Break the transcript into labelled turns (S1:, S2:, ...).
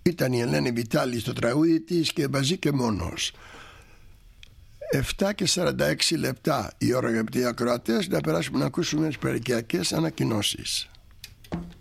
S1: Ήταν η Ελένη Βιτάλη στο τραγούδι της και Μπαζή και μόνος. 7 και 46 λεπτά η ώρα, αγαπητοί ακροατές, να περάσουμε να ακούσουμε τις περικιακές ανακοινώσεις.